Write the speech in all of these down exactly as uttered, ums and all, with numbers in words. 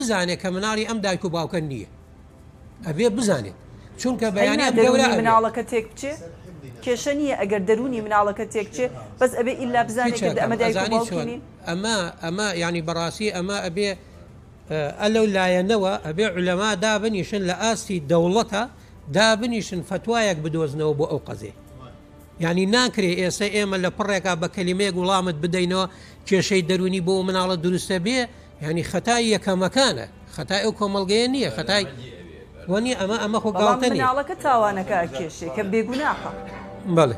بزانێت کە مناڵی ئەم دایک و باوکە نییە ئەبێ بزانێت چونکە بەیانی ئەم دەرونی مناڵەکە تێک بچێ کێشە نییە ئەگەر دەرونی مناڵەکە تێک بچێ بەس ئەبێ ئیلا بزانێت ئەمە دایک و باوکی ئەمە ئەمە ینی بەڕاستی ئەمە ئەبێ ئەلەو لایەنەوە ئەبێ عولەما دابنیشن لە ئاستی دەوڵەتە دابنیشن فتوایەک بدۆزنەوە بۆ ئەو قەزێ ینی ناکرێ ئێستا ئێمە لە پڕێکا بە کەلیمەیەک وڵامت بدەینەوە کێشەی دەرونی بۆ مناڵە دروستە بێ ینی خەتای یەکەمەکانە خەتای ئەو کۆمەڵگەیە نییە خەتای وەنی ئەمە ئەمە خۆ گاڵتە نیە مناڵەکە تاوانەکە کێشێ کە بێگوناحە بەڵێ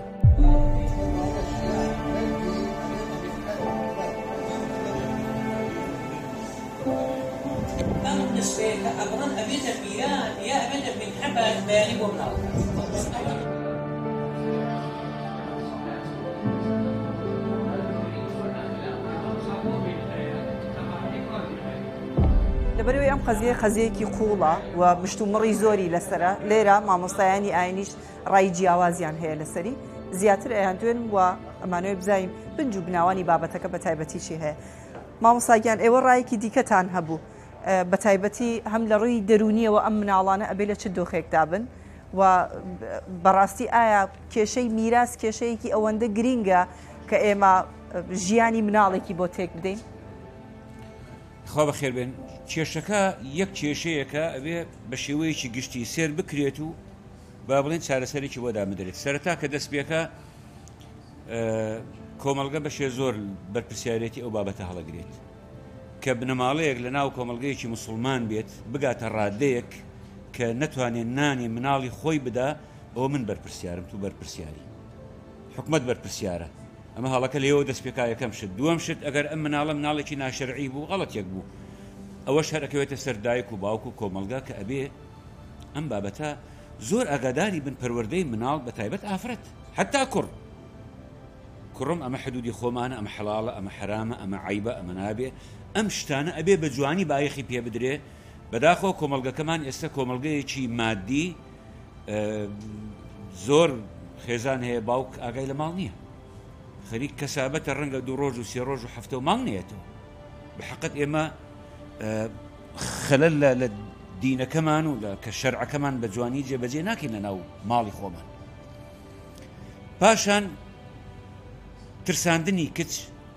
نسبة أبرم أبيت بيان يا أبدا من حبة بياني ومناظر لەبەرەوەی ئەم قەزیە قەزەیەکی قوڵە و مشتومڕی زۆری لەسرە لێرە مامۆستایانی ئاینیش ڕای جیاوازیان هەیە لەسەری زیاتر ئەیانتوێن و ئەمانەوەی بزایین بنج و بناوانی بابەتەکە بە تایبەتیشی هەیە مامۆستاگیان ئێوە ڕایەکی دیکەتان هەبوو بە تایبەتی هەم لە ڕووی دەرونیەوە ئەم مناڵانە ئەبێ لە چ دۆخێکدا بن و بەڕاستی ئایا کێشەی میراس کێشەیەکی ئەوەندە گرینگە کە ئێمە ژیانی مناڵێکی بۆ تێک بدەین خوا بەخێر بێن کێشەکە یەک کێشەیەکە ئەبێ بە شێوەیەکی گشتی سێر بکرێت و با بڵێن چارەسەرێکی بۆدا بدرێت سەرەتا کە دەست پێکە کۆمەڵگە بەشێ زۆر بەرپرسیارەتی ئەو بابەتە هەڵەگرێت کە بنەماڵەیەک لە ناو کۆمەڵگەیەکی موسڵمان بێت بگاتە ڕادەیەک کە نەتوانێت نانی مناڵی خۆی بدا ئەوە من بەرپرسیارم تو بەرپرسیاری حکومەت بەرپرسیارە ئەمە هەڵەکە لێەوە دەست پێکا یەکەم شت دووەم شت ئەگەر ئەم مناڵە مناڵێکی ناشەرعی بوو غەڵەتێک بوو ئەوەش هەرەکەوێتە سەر دایک و باوک و کۆمەڵگا کە ئەبێ ئەم بابەتە زۆر ئاگاداری بن پەروەردەی مناڵ بە تایبەت ئافرەت حتا کوڕ کوڕم ئەمە حدودی خۆمانە ئەمە حەڵاڵە ئەمە حرامە ئەمە عیبە ئەمە نابێ ئەم شتانە ئەبێ بە جوانی بایەخی پێ بدرێ بەداخۆ کۆمەڵگەکەمان ئێستا کۆمەڵگەیەکی مادی زۆر خێزان هەیە باوک ئاگای لە ماڵ نییە خەریک کەسابەتە ڕەنگە دوو ڕۆژ و سێ ڕۆژ و هەفتە و ماڵ نێتەوە بەحەقەت ئێمە خەلەل لە دینەکەمان و کە شەرعەکەمان بە جوانی جێبەجێ ناکەین لە ناو ماڵی خۆمان پاشان ترساندنی کچ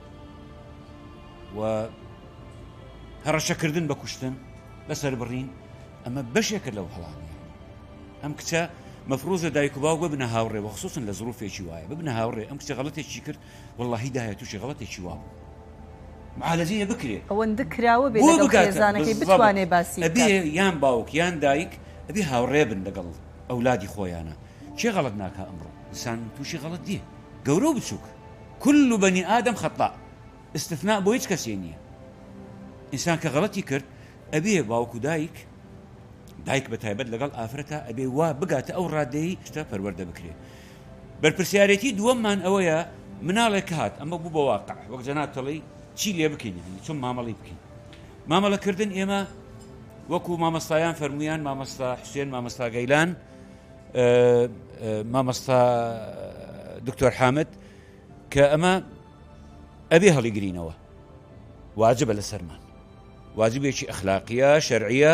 و هەڕەشەکردن بە کوشتن لەسەر بڕین ئەمە بەشێکە لەو هەڵانە ئەم کچە مەفروضە دایک و باوک ببنە هاوڕێ و خصوصن لە زروفێکی وایە ببنە هاوڕێ ئەم کچە غەڵەتێکی کرد وەڵڵاهی داهەیە تووشی غەڵەتێکی وا بوو معالەجەیە بکرێ ئەوەندە کراوە بێ لەگەڵ خێزانەکەی بتوانێ باسی ئەبێ یان باوک یان دایک ئەبێ هاوڕێ بن لەگەڵ ئەولادی خۆیانە چێ غەڵەت ناکا ئەمڕۆ ئینسان تووشی غەڵەت دیە گەورە و بچووک كل بني آدم خطأ استثناء بۆ هیچ کەسێ نییە ئینسان کە غەڵەتی کرد ئەبێ باوک و دایک دایک بە تایبەت لەگەڵ ئافرەتە ئەبێ وا بگاتە ئەو ڕادەی شتە پەروەردە بکرێ بەرپرسیارەتی دووەممان ئەوەیە مناڵێک هات ئەمە بوو بە واقع وەک جەناب دەڵێ چی لێ بکەین چۆن مامەڵی بکەین مامەڵەکردن ئێمە وەکو مامەستایان فەرمویان مامەستا حوسێن مامەستا گەیلان مامەستا دکتۆر حامد کە ئەمە ئەبێ هەڵیگرینەوە واجبە لەسەرمان واجبێکی ئەخلاقیە شەرعیە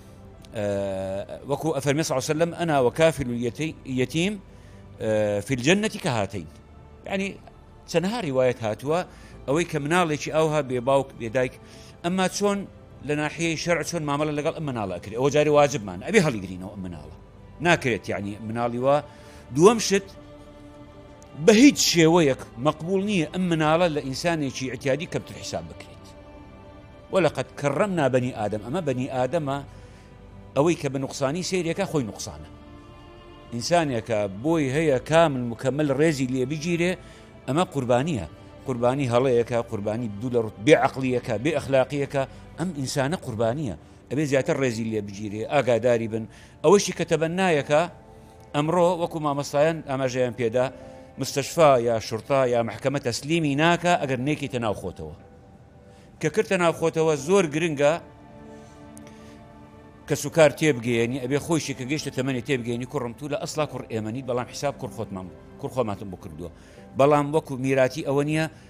وەکو ئەفەرمی صلی الله علیه وسلم ئەنا وەکافل اليتیم في الجنة كهاتين يعني چەندها ڕیوایەت هاتووە ئەوەی کە مناڵێکی ئەوها بێ باوک بێ دایک ئەمما چۆن لە ناحیەی شەرع چۆن مامەڵە لەگەڵ ئەم مناڵە ئەکرێت ئەوە جارێ واجبمان ئەبێ هەڵیگرینەوە ئەم مناڵە ناکرێت یعنی مناڵی وا دووەم شت بە هیچ شێوەیەک مەقبول نییە ئەم مناڵە لە ئینسانێکی ئەتیادی کەمتر حیساب بکرێت وەلەقەد کەڕەمنا بەنی ئادەم ئەمە بەنی ئادەمە ئەوەی کە بە نوقسانی سیرێکە خۆی نوقسانە ئینسانێکە بۆی هەیە کامل مکەمل ڕێزی لێ بگیرێ ئەمە قوربانیە قوربانی هەڵەیەکە قوربانی دوو لە ڕوت بێ عەقلیەکە بێ ئەخلاقیەکە ئەم ئینسانە قوربانیە ئەبێ زیاتر ڕێزی لێ بگیرێ ئاگاداری بن ئەوەشی کە تەبەنایەکە ئەمڕۆ وەکو مامەستایان ئاماژەیان پێدا مستشفا یا شورتا یا محکمە تەسلیمی ناکە ئەگەر نێکیتە ناو خۆتەوە کە کردتە ناو خۆتەوە زۆر گرنگە کە سوکار تێبگەێنی ئەبێ خۆشی کە گەیشتە تەمەنی تێبگەێنی کوڕم تو لە ئەسڵا کوڕ ئێمەنیت بەڵام حیساب کوڕ خۆتمان کوڕ خۆماتم بۆ کردووە بەڵام وەکو میراتی ئەوە نییە